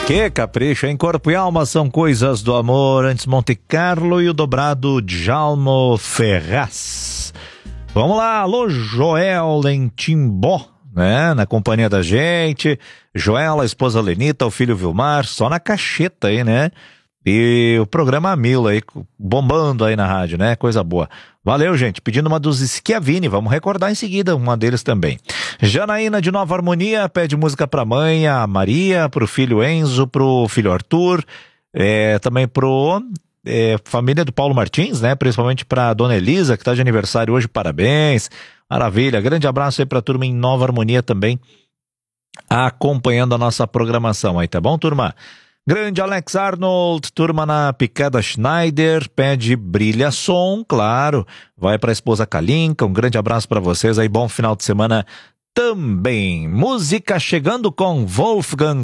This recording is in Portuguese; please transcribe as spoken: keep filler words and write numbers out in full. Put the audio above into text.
Que capricho, hein? Corpo e alma são coisas do amor. Antes Monte Carlo e o dobrado Djalmo Ferraz. Vamos lá, alô Joel em Timbó, né? Na companhia da gente. Joel, a esposa Lenita, o filho Vilmar, só na cacheta aí, né? E o programa Milo aí, bombando aí na rádio, né? Coisa boa. Valeu, gente. Pedindo uma dos Schiavini, vamos recordar em seguida uma deles também. Janaína de Nova Harmonia pede música pra mãe, a Maria, pro filho Enzo, pro filho Arthur, é, também pro é, família do Paulo Martins, né? Principalmente pra dona Elisa, que tá de aniversário hoje, parabéns. Maravilha. Grande abraço aí pra turma em Nova Harmonia também, acompanhando a nossa programação aí, tá bom, turma? Grande Alex Arnold, turma na Picada Schneider, pede Brilha Som, claro, vai para a esposa Kalinka, um grande abraço para vocês aí, bom final de semana também. Música chegando com Wolfgang